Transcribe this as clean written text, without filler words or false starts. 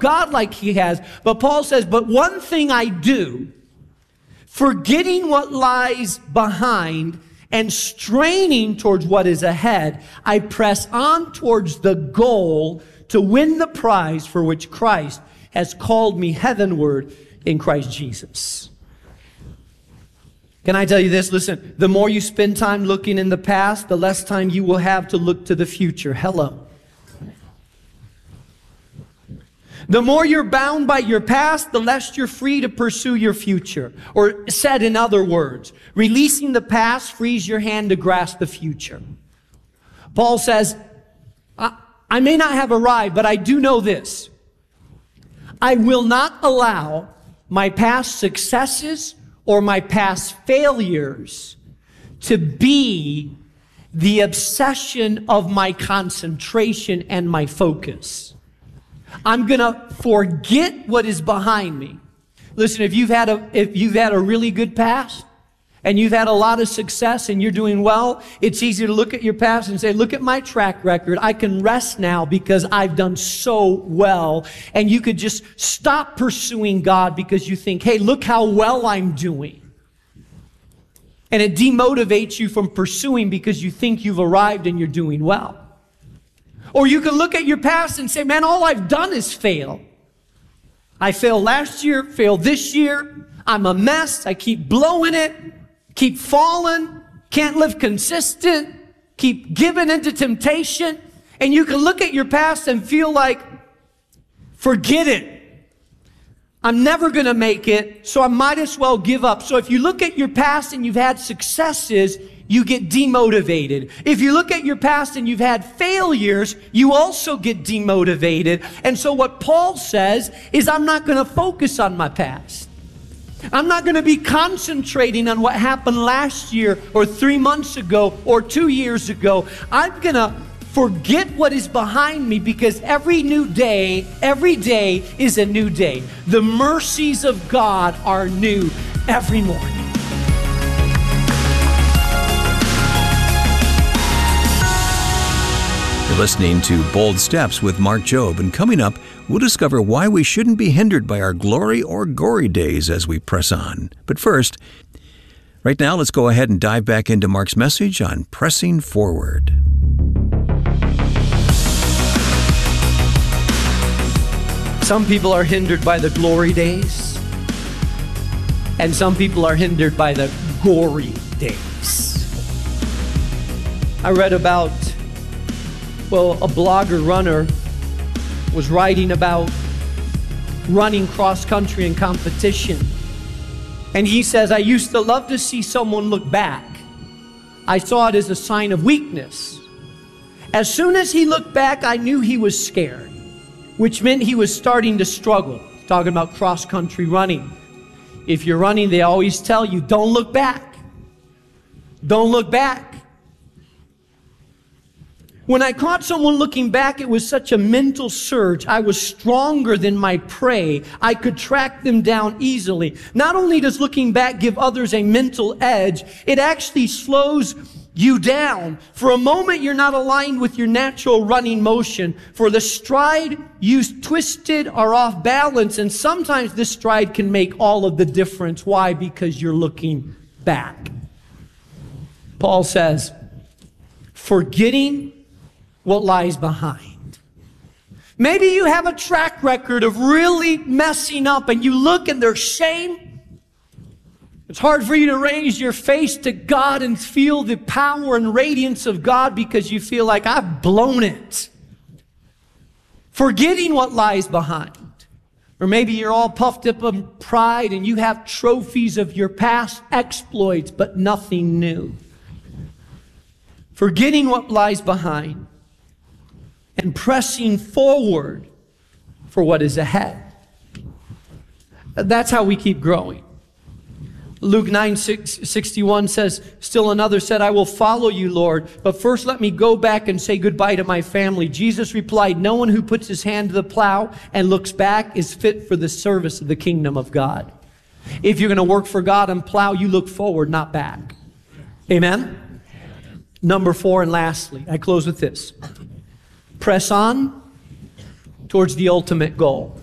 God like he has. But Paul says, but one thing I do, forgetting what lies behind and straining towards what is ahead, I press on towards the goal to win the prize for which Christ has called me heavenward in Christ Jesus. Can I tell you this? Listen, the more you spend time looking in the past, the less time you will have to look to the future. Hello. The more you're bound by your past, the less you're free to pursue your future. Or said in other words, releasing the past frees your hand to grasp the future. Paul says, I may not have arrived, but I do know this. I will not allow my past successes or my past failures to be the obsession of my concentration and my focus. I'm going to forget what is behind me. Listen, if you've had a really good past and you've had a lot of success and you're doing well, it's easy to look at your past and say, look at my track record. I can rest now because I've done so well. And you could just stop pursuing God because you think, hey, look how well I'm doing. And it demotivates you from pursuing because you think you've arrived and you're doing well. Or you can look at your past and say, man, all I've done is fail. I failed last year, failed this year. I'm a mess. I keep blowing it, keep falling, can't live consistent, keep giving into temptation. And you can look at your past and feel like, forget it. I'm never going to make it, so I might as well give up. So if you look at your past and you've had successes, you get demotivated. If you look at your past and you've had failures, you also get demotivated. And so what Paul says is, I'm not going to focus on my past. I'm not going to be concentrating on what happened last year or 3 months ago or 2 years ago. I'm going to forget what is behind me because every day is a new day. The mercies of God are new every morning. You're listening to Bold Steps with Mark Jobe, and coming up, we'll discover why we shouldn't be hindered by our glory or gory days as we press on. But first, right now, let's go ahead and dive back into Mark's message on pressing forward. Some people are hindered by the glory days, and some people are hindered by the gory days. I read about, a blogger runner was writing about running cross-country in competition. And he says, I used to love to see someone look back. I saw it as a sign of weakness. As soon as he looked back, I knew he was scared, which meant he was starting to struggle. Talking about cross-country running. If you're running, they always tell you, don't look back. Don't look back. When I caught someone looking back, it was such a mental surge. I was stronger than my prey. I could track them down easily. Not only does looking back give others a mental edge, it actually slows you down. For a moment, you're not aligned with your natural running motion. For the stride, you twisted or off balance, and sometimes this stride can make all of the difference. Why? Because you're looking back. Paul says, forgetting what lies behind. Maybe you have a track record of really messing up and you look and there's shame. It's hard for you to raise your face to God and feel the power and radiance of God because you feel like I've blown it. Forgetting what lies behind. Or maybe you're all puffed up in pride and you have trophies of your past exploits but nothing new. Forgetting what lies behind and pressing forward for what is ahead. That's how we keep growing. Luke 9:61 says, still another said, I will follow you, Lord, but first let me go back and say goodbye to my family. Jesus replied, no one who puts his hand to the plow and looks back is fit for the service of the kingdom of God. If you're going to work for God and plow, you look forward, not back. Amen? Number 4, and lastly, I close with this. Press on towards the ultimate goal.